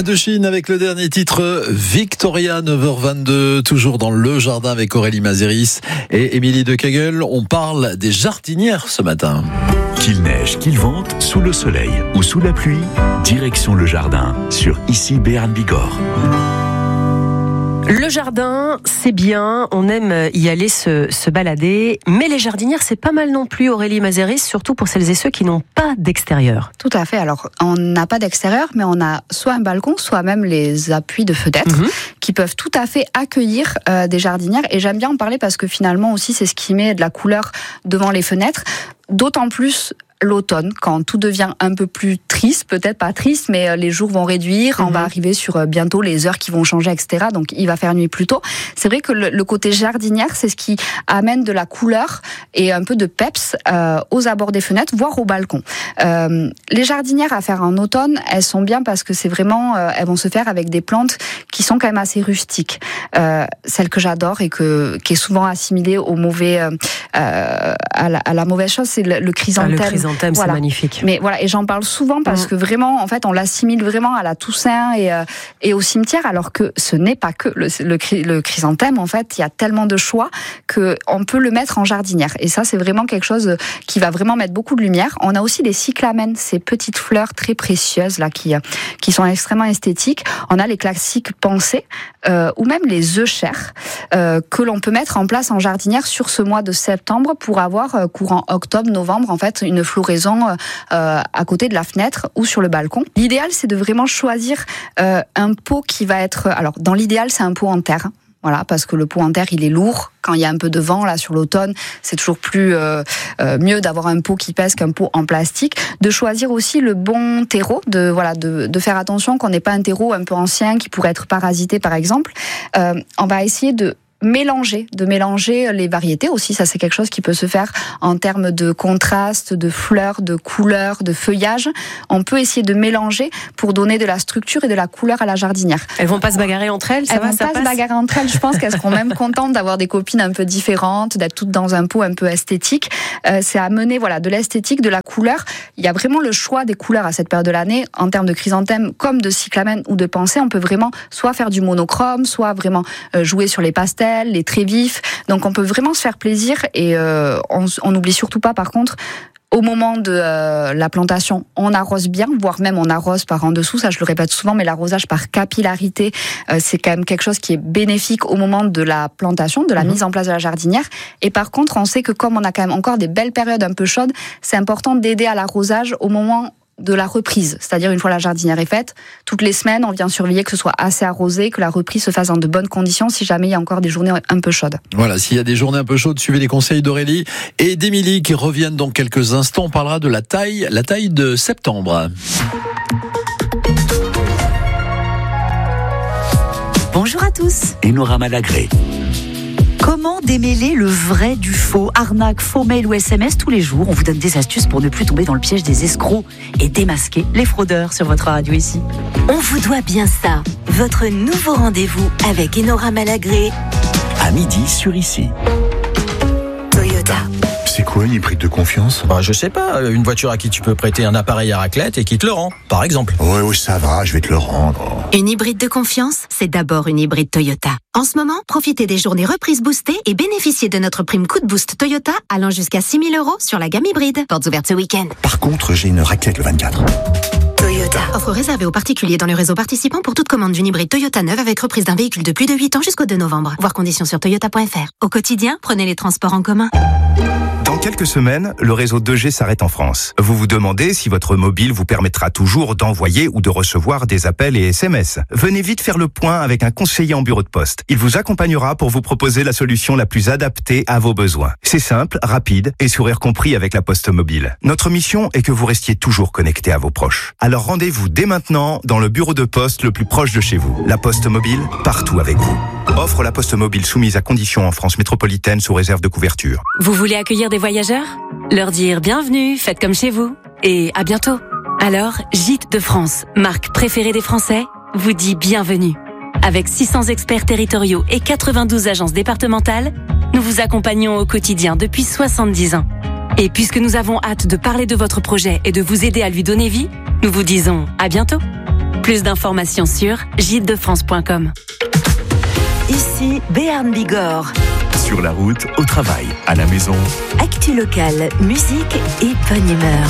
Indochine avec le dernier titre Victoria, 9h22, toujours dans le jardin avec Aurélie Mazéris et Émilie de Kegel. On parle des jardinières ce matin. Qu'il neige, qu'il vente, sous le soleil ou sous la pluie, direction le jardin sur ici Béarn Bigorre. Le jardin, c'est bien, on aime y aller se balader, mais les jardinières, c'est pas mal non plus, Aurélie Mazéris, surtout pour celles et ceux qui n'ont pas d'extérieur. Tout à fait, alors on n'a pas d'extérieur, mais on a soit un balcon, soit même les appuis de fenêtres qui peuvent tout à fait accueillir des jardinières, et j'aime bien en parler parce que finalement aussi c'est ce qui met de la couleur devant les fenêtres, d'autant plus l'automne, quand tout devient un peu plus triste, peut-être pas triste, mais les jours vont réduire, on va arriver sur bientôt les heures qui vont changer, etc. Donc il va faire nuit plus tôt. C'est vrai que le côté jardinière, c'est ce qui amène de la couleur et un peu de peps aux abords des fenêtres, voire au balcon. Les jardinières à faire en automne, elles sont bien parce que c'est vraiment, elles vont se faire avec des plantes qui sont quand même assez rustiques. Celle que j'adore et qui est souvent assimilée au mauvais, à la mauvaise chose, c'est le chrysanthème. Le chrysanthème, voilà. C'est magnifique. Mais voilà, et j'en parle souvent parce que vraiment, en fait, on l'assimile vraiment à la Toussaint et au cimetière, alors que ce n'est pas que le chrysanthème. En fait, il y a tellement de choix que on peut le mettre en jardinière. Et ça, c'est vraiment quelque chose qui va vraiment mettre beaucoup de lumière. On a aussi des cyclamènes, ces petites fleurs très précieuses là qui sont extrêmement esthétiques. On a les classiques pensées ou même les euchères que l'on peut mettre en place en jardinière sur ce mois de septembre pour avoir courant octobre, novembre, en fait, une floraison à côté de la fenêtre ou sur le balcon. L'idéal, c'est de vraiment choisir un pot qui va être... Alors, dans l'idéal, c'est un pot en terre. Voilà, parce que le pot en terre, il est lourd. Quand il y a un peu de vent là sur l'automne, c'est toujours plus mieux d'avoir un pot qui pèse qu'un pot en plastique. De choisir aussi le bon terreau, de faire attention qu'on n'ait pas un terreau un peu ancien qui pourrait être parasité, par exemple. On va essayer de mélanger les variétés aussi, ça c'est quelque chose qui peut se faire en termes de contraste, de fleurs, de couleurs, de feuillage. On peut essayer de mélanger pour donner de la structure et de la couleur à la jardinière. Elles vont pas se bagarrer entre elles, elles vont pas se bagarrer entre elles. Je pense qu'elles seront même contentes d'avoir des copines un peu différentes, d'être toutes dans un pot un peu esthétique. C'est amener de l'esthétique, de la couleur. Il y a vraiment le choix des couleurs à cette période de l'année. En termes de chrysanthème comme de cyclamène ou de pensée, on peut vraiment soit faire du monochrome, soit vraiment jouer sur les pastels, les très vifs. Donc on peut vraiment se faire plaisir et on n'oublie surtout pas par contre au moment de la plantation, on arrose bien, voire même on arrose par en dessous, ça je le répète souvent, mais l'arrosage par capillarité, c'est quand même quelque chose qui est bénéfique au moment de la plantation, de la mise en place de la jardinière. Et par contre, on sait que comme on a quand même encore des belles périodes un peu chaudes, c'est important d'aider à l'arrosage au moment de la reprise, c'est-à-dire une fois la jardinière est faite, toutes les semaines on vient surveiller que ce soit assez arrosé, que la reprise se fasse dans de bonnes conditions si jamais il y a encore des journées un peu chaudes. Voilà, s'il y a des journées un peu chaudes, suivez les conseils d'Aurélie et d'Émilie qui reviennent dans quelques instants. On parlera de la taille de septembre. Bonjour à tous. Enora Malagré. Comment démêler le vrai du faux? Arnaque, faux mail ou SMS, tous les jours, on vous donne des astuces pour ne plus tomber dans le piège des escrocs et démasquer les fraudeurs sur votre radio ici. On vous doit bien ça. Votre nouveau rendez-vous avec Enora Malagré. À midi sur ici. Toyota. C'est quoi une hybride de confiance? Je sais pas, une voiture à qui tu peux prêter un appareil à raclette et qui te le rend, par exemple. Oui, ça va, je vais te le rendre. Une hybride de confiance, c'est d'abord une hybride Toyota. En ce moment, profitez des journées reprises boostées et bénéficiez de notre prime coup de boost Toyota allant jusqu'à 6 000 € sur la gamme hybride. Portes ouvertes ce week-end. Par contre, j'ai une raclette le 24. Toyota. Offre réservée aux particuliers dans le réseau participant pour toute commande d'une hybride Toyota neuve avec reprise d'un véhicule de plus de 8 ans jusqu'au 2 novembre. Voir conditions sur toyota.fr. Au quotidien, prenez les transports en commun. Dans quelques semaines, le réseau 2G s'arrête en France. Vous vous demandez si votre mobile vous permettra toujours d'envoyer ou de recevoir des appels et SMS. Venez vite faire le point avec un conseiller en bureau de poste. Il vous accompagnera pour vous proposer la solution la plus adaptée à vos besoins. C'est simple, rapide et sourire compris avec la Poste Mobile. Notre mission est que vous restiez toujours connecté à vos proches. Alors rendez-vous dès maintenant dans le bureau de poste le plus proche de chez vous. La Poste Mobile, partout avec vous. Offre la Poste Mobile soumise à conditions en France métropolitaine sous réserve de couverture. Vous voulez accueillir des voyageurs? Leur dire bienvenue, faites comme chez vous et à bientôt. Alors, Gîtes de France, marque préférée des Français, vous dit bienvenue. Avec 600 experts territoriaux et 92 agences départementales, nous vous accompagnons au quotidien depuis 70 ans. Et puisque nous avons hâte de parler de votre projet et de vous aider à lui donner vie, nous vous disons à bientôt. Plus d'informations sur gîtesdefrance.com. Ici, Béarn Bigorre. Sur la route, au travail, à la maison. Actu locale, musique et bonne humeur.